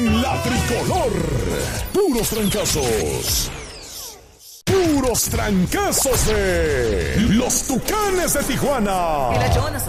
en la tricolor. Puros trancazos. Puros trancazos de los Tucanes de Tijuana. Y la Jonas.